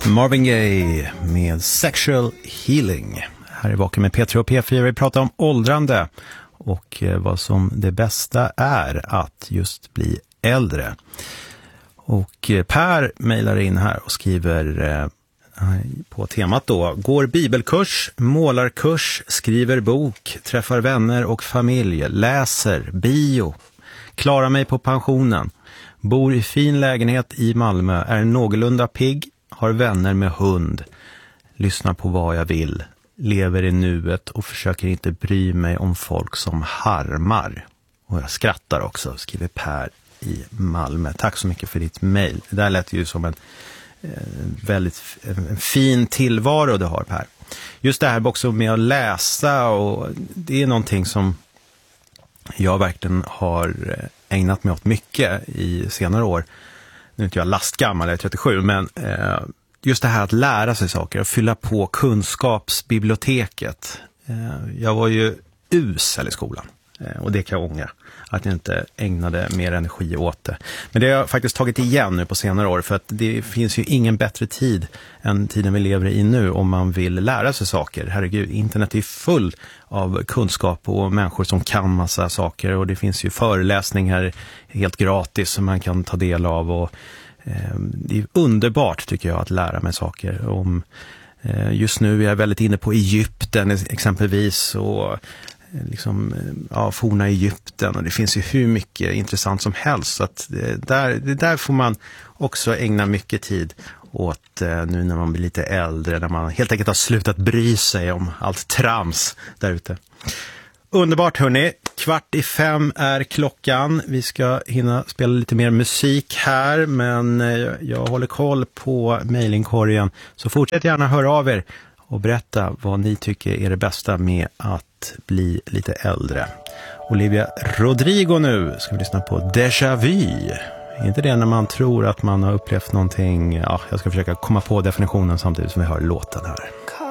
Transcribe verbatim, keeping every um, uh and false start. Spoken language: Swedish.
Marvin Gaye med Sexual Healing. Här är Vaken med P tre och P fyra. Vi pratar om åldrande och vad som det bästa är att just bli äldre. Och Per mejlar in här och skriver eh, på temat då: går bibelkurs, målarkurs, skriver bok, träffar vänner och familj, läser, bio, klarar mig på pensionen, bor i fin lägenhet i Malmö, är någorlunda pigg, har vänner med hund, lyssnar på vad jag vill, lever i nuet och försöker inte bry mig om folk som harmar. Och jag skrattar också, skriver Per i Malmö. Tack så mycket för ditt mejl. Det där lät ju som en eh, väldigt en fin tillvaro du har, Per. Just det här också med att läsa, och det är någonting som jag verkligen har ägnat mig åt mycket i senare år. Nu är inte jag lastgammal, jag är trettiosju, men eh, just det här att lära sig saker och fylla på kunskapsbiblioteket. Eh, jag var ju usel i skolan, eh, och det kan jag ångra, att jag inte ägnade mer energi åt det. Men det har jag faktiskt tagit igen nu på senare år, för att det finns ju ingen bättre tid än tiden vi lever i nu om man vill lära sig saker. Herregud, internet är full av kunskap och människor som kan massa saker, och det finns ju föreläsningar helt gratis som man kan ta del av, och eh, det är underbart tycker jag att lära mig saker om. Eh, just nu är jag väldigt inne på Egypten exempelvis, och liksom, ja, forna Egypten, och det finns ju hur mycket intressant som helst, så att det där, det där får man också ägna mycket tid åt eh, nu när man blir lite äldre, när man helt enkelt har slutat bry sig om allt trams där ute. Underbart hörni, kvart i fem är klockan. Vi ska hinna spela lite mer musik här, men eh, jag håller koll på mejlingkorgen, så fortsätt gärna höra av er och berätta vad ni tycker är det bästa med att bli lite äldre. Olivia Rodrigo nu ska vi lyssna på Déjà Vu. Är inte det när man tror att man har upplevt någonting? Ja, jag ska försöka komma på definitionen samtidigt som vi hör låten här.